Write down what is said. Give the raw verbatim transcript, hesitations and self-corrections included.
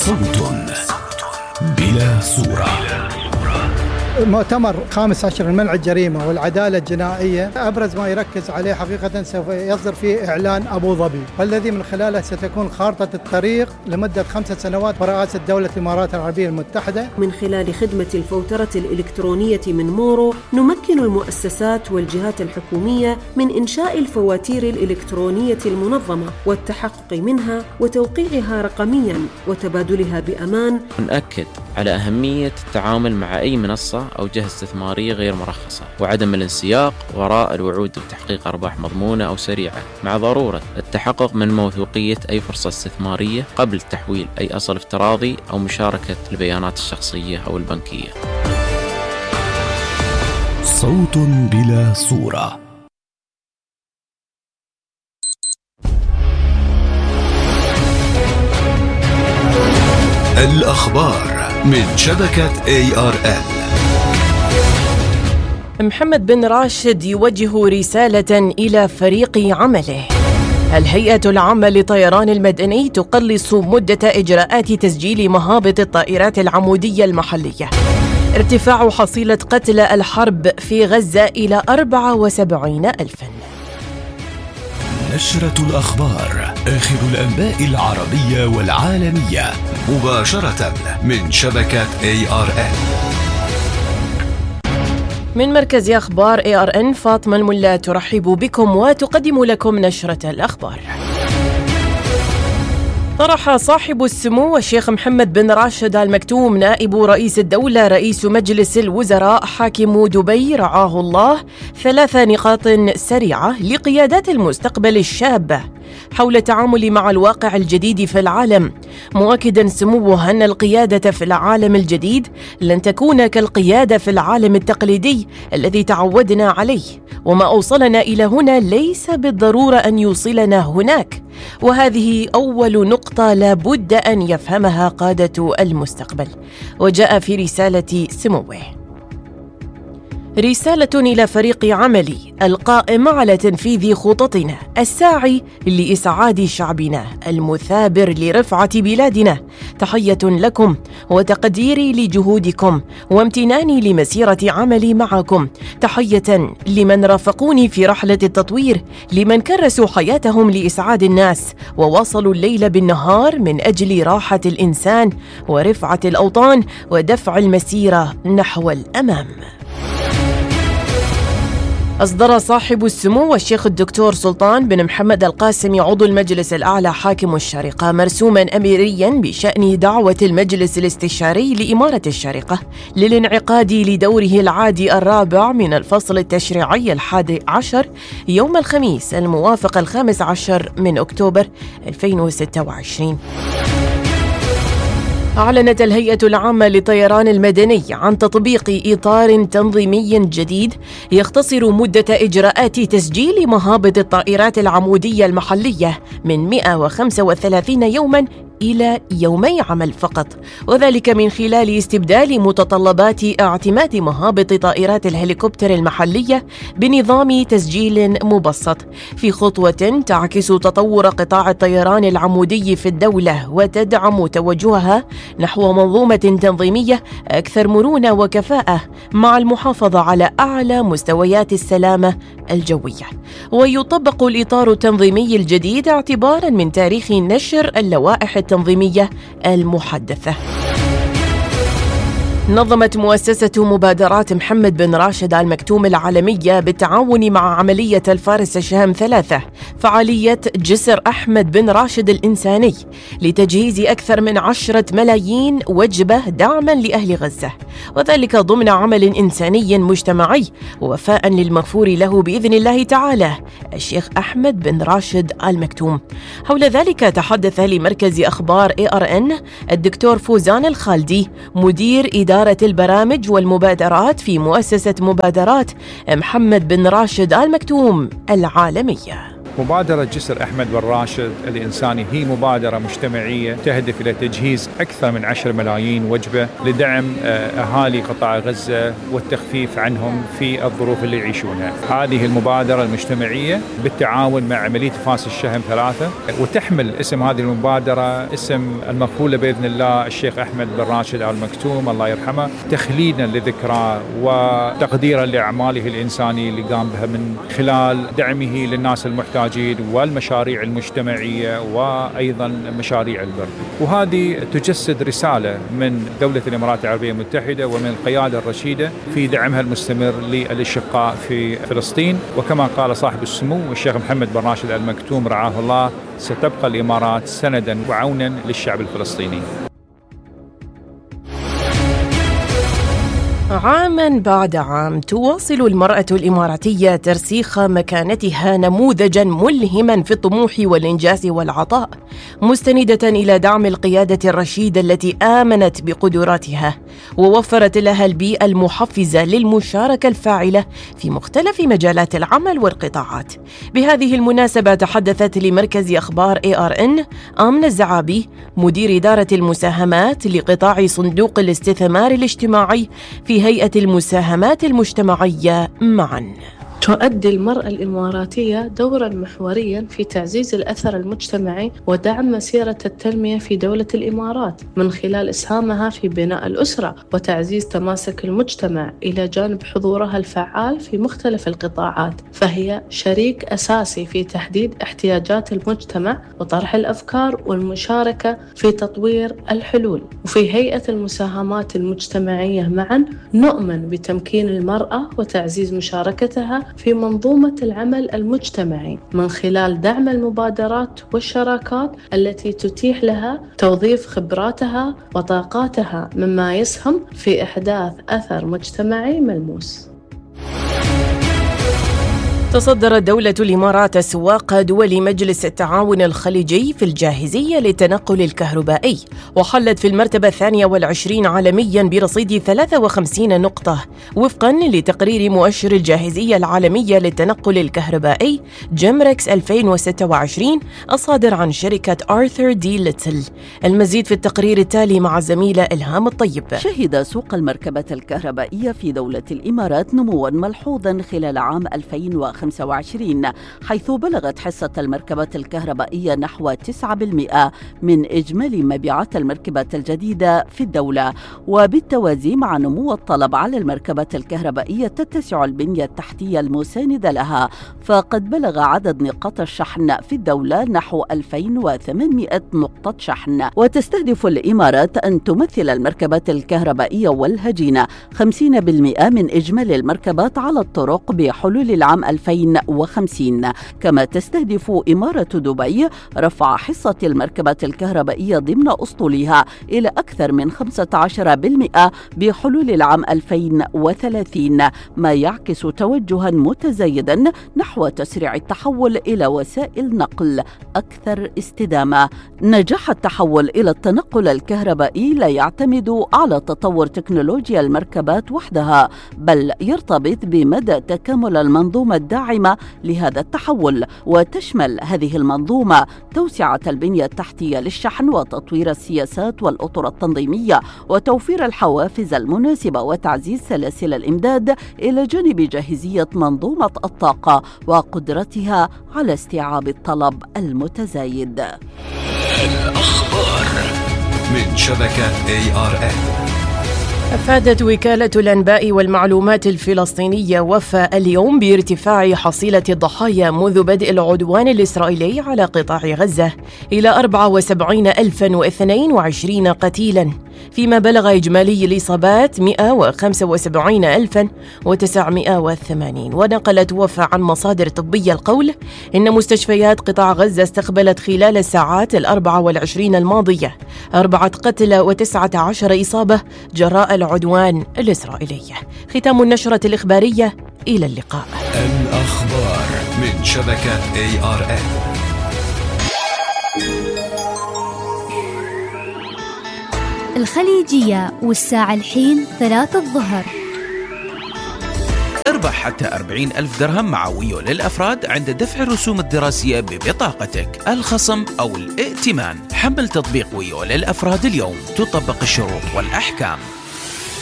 صوت بلا صورة. مؤتمر خامس عشر المنع الجريمة والعدالة الجنائية أبرز ما يركز عليه حقيقة سوف يصدر فيه إعلان أبو ظبي، والذي من خلاله ستكون خارطة الطريق لمدة خمسة سنوات برئاسة دولة الإمارات العربية المتحدة. من خلال خدمة الفوترة الإلكترونية من مورو نمكن المؤسسات والجهات الحكومية من إنشاء الفواتير الإلكترونية المنظمة والتحقق منها وتوقيعها رقمياً وتبادلها بأمان. نأكد على أهمية التعامل مع أي منصة أو جهة استثمارية غير مرخصة، وعدم الانسياق وراء الوعود بتحقيق أرباح مضمونة أو سريعة، مع ضرورة التحقق من موثوقية أي فرصة استثمارية قبل تحويل أي أصل افتراضي أو مشاركة البيانات الشخصية أو البنكية. صوت بلا صورة. الأخبار من شبكة إيه آر إل. محمد بن راشد يوجه رسالة إلى فريق عمله. الهيئة العامة للطيران المدني تقلص مدة إجراءات تسجيل مهابط الطائرات العمودية المحلية. ارتفاع حصيلة قتلى الحرب في غزة إلى أربعة وسبعين ألفاً. نشرة الأخبار، آخر الأنباء العربية والعالمية، مباشرة من شبكة إيه آر إن. من مركز أخبار إيه آر إن، فاطمة الملا ترحب بكم وتقدم لكم نشرة الأخبار. طرح صاحب السمو الشيخ محمد بن راشد آل مكتوم نائب رئيس الدولة رئيس مجلس الوزراء حاكم دبي رعاه الله ثلاث نقاط سريعة لقيادات المستقبل الشابة حول التعامل مع الواقع الجديد في العالم، مؤكدا سموه أن القيادة في العالم الجديد لن تكون كالقيادة في العالم التقليدي الذي تعودنا عليه، وما أوصلنا إلى هنا ليس بالضرورة أن يوصلنا هناك، وهذه أول نقطة لا بد أن يفهمها قادة المستقبل. وجاء في رسالة سموه: رسالة إلى فريق عملي القائم على تنفيذ خططنا، الساعي لإسعاد شعبنا، المثابر لرفعة بلادنا. تحية لكم وتقديري لجهودكم وامتناني لمسيرة عملي معكم. تحية لمن رافقوني في رحلة التطوير، لمن كرسوا حياتهم لإسعاد الناس وواصلوا الليل بالنهار من أجل راحة الإنسان ورفعة الأوطان ودفع المسيرة نحو الأمام. أصدر صاحب السمو الشيخ الدكتور سلطان بن محمد القاسمي عضو المجلس الأعلى حاكم الشارقة مرسوما أميريا بشأن دعوة المجلس الاستشاري لإمارة الشارقة للانعقاد لدوره العادي الرابع من الفصل التشريعي الحادي عشر يوم الخميس الموافق الخامس عشر من أكتوبر ألفين وستة وعشرين. أعلنت الهيئة العامة للطيران المدني عن تطبيق إطار تنظيمي جديد يختصر مدة إجراءات تسجيل مهابط الطائرات العمودية المحلية من مئة وخمسة وثلاثين يوماً إلى يومي عمل فقط، وذلك من خلال استبدال متطلبات اعتماد مهابط طائرات الهليكوبتر المحلية بنظام تسجيل مبسط، في خطوة تعكس تطور قطاع الطيران العمودي في الدولة وتدعم توجهها نحو منظومة تنظيمية أكثر مرونة وكفاءة مع المحافظة على أعلى مستويات السلامة الجوية. ويطبق الإطار التنظيمي الجديد اعتباراً من تاريخ نشر اللوائح التنظيمية المحدثة. نظمت مؤسسة مبادرات محمد بن راشد آل مكتوم العالمية بالتعاون مع عملية الفارس الشهم ثلاثة فعالية جسر أحمد بن راشد الإنساني لتجهيز أكثر من عشرة ملايين وجبة دعما لأهل غزة، وذلك ضمن عمل إنساني مجتمعي وفاء للمغفور له بإذن الله تعالى الشيخ أحمد بن راشد آل مكتوم. حول ذلك تحدث لمركز أخبار إيه آر إن الدكتور فوزان الخالدي مدير إدارة إدارة البرامج والمبادرات في مؤسسة مبادرات محمد بن راشد آل مكتوم العالمية. مبادرة جسر أحمد بن راشد الإنساني هي مبادرة مجتمعية تهدف إلى تجهيز أكثر من عشرة ملايين وجبة لدعم أهالي قطاع غزة والتخفيف عنهم في الظروف اللي يعيشونها. هذه المبادرة المجتمعية بالتعاون مع عملية فاس الشهم ثلاثة، وتحمل اسم هذه المبادرة اسم المقبولة بإذن الله الشيخ أحمد بن راشد آل مكتوم الله يرحمه، تخليدا لذكرى وتقديرا لأعماله الإنسانية اللي قام بها من خلال دعمه للناس المحتاجين والمشاريع المجتمعية وأيضا مشاريع البر. وهذه تجسد رسالة من دولة الإمارات العربية المتحدة ومن القيادة الرشيدة في دعمها المستمر للأشقاء في فلسطين. وكما قال صاحب السمو الشيخ محمد بن راشد آل مكتوم رعاه الله، ستبقى الإمارات سندا وعونا للشعب الفلسطيني. عاماً بعد عام تواصل المرأة الإماراتية ترسيخ مكانتها نموذجاً ملهماً في الطموح والإنجاز والعطاء، مستندة إلى دعم القيادة الرشيدة التي آمنت بقدراتها ووفرت لها البيئة المحفزة للمشاركة الفاعلة في مختلف مجالات العمل والقطاعات. بهذه المناسبة تحدثت لمركز أخبار إيه آر إن آمنة الزعابي مدير إدارة المساهمات لقطاع صندوق الاستثمار الاجتماعي في هيئة المساهمات المجتمعية معاً. تؤدي المرأة الإماراتية دوراً محورياً في تعزيز الأثر المجتمعي ودعم مسيرة التنمية في دولة الإمارات من خلال إسهامها في بناء الأسرة وتعزيز تماسك المجتمع إلى جانب حضورها الفعال في مختلف القطاعات. فهي شريك أساسي في تحديد احتياجات المجتمع وطرح الأفكار والمشاركة في تطوير الحلول. وفي هيئة المساهمات المجتمعية معاً نؤمن بتمكين المرأة وتعزيز مشاركتها في منظومة العمل المجتمعي من خلال دعم المبادرات والشراكات التي تتيح لها توظيف خبراتها وطاقاتها، مما يسهم في إحداث أثر مجتمعي ملموس. تصدرت دولة الإمارات سواق دول مجلس التعاون الخليجي في الجاهزية للتنقل الكهربائي، وحلت في المرتبة الثانية والعشرين عالمياً برصيد ثلاثة وخمسين نقطة وفقاً لتقرير مؤشر الجاهزية العالمية للتنقل الكهربائي جيمركس ألفين وستة وعشرين الصادر عن شركة آرثر دي ليتل. المزيد في التقرير التالي مع الزميلة إلهام الطيب. شهد سوق المركبات الكهربائية في دولة الإمارات نمواً ملحوظاً خلال عام ألفين وخمسة وعشرين، حيث بلغت حصة المركبات الكهربائية نحو تسعة بالمئة من إجمالي مبيعات المركبات الجديدة في الدولة. وبالتوازي مع نمو الطلب على المركبات الكهربائية تتسع البنية التحتية المساندة لها، فقد بلغ عدد نقاط الشحن في الدولة نحو ألفين وثمانمئة نقطة شحن. وتستهدف الإمارات أن تمثل المركبات الكهربائية والهجينة خمسين بالمئة من إجمالي المركبات على الطرق بحلول العام ألفين وخمسين. كما تستهدف إمارة دبي رفع حصة المركبات الكهربائية ضمن أسطولها إلى أكثر من خمسة عشر بالمئة بحلول العام ألفين وثلاثين، ما يعكس توجها متزايدا نحو تسريع التحول إلى وسائل نقل أكثر استدامة. نجاح التحول إلى التنقل الكهربائي لا يعتمد على تطور تكنولوجيا المركبات وحدها، بل يرتبط بمدى تكامل المنظومة الداعمة لهذا التحول، وتشمل هذه المنظومة توسعة البنية التحتية للشحن وتطوير السياسات والأطر التنظيمية وتوفير الحوافز المناسبة وتعزيز سلاسل الإمداد، إلى جانب جاهزية منظومة الطاقة وقدرتها على استيعاب الطلب المتزايد. الأخبار من شبكة إيه آر إن. أفادت وكالة الأنباء والمعلومات الفلسطينية وفا اليوم بارتفاع حصيلة الضحايا منذ بدء العدوان الإسرائيلي على قطاع غزة إلى أربعة وسبعين ألفاً واثنين وعشرين قتيلاً، فيما بلغ إجمالي الإصابات مئة وخمسة وسبعين ألفاً وتسعمئة وثمانين. ونقلت وفا عن مصادر طبية القول إن مستشفيات قطاع غزة استقبلت خلال الساعات الأربعة والعشرين الماضية أربعة قتلى وتسعة عشر إصابة جراء العدوان الإسرائيلي. ختام النشرة الإخبارية، إلى اللقاء. الأخبار من شبكة إيه آر إن. الخليجية والساعة الحين ثلاثة الظهر. تربح حتى أربعين ألف درهم مع ويو للأفراد عند دفع الرسوم الدراسية ببطاقتك. الخصم أو الائتمان. حمل تطبيق ويو للأفراد اليوم، تطبق الشروط والأحكام.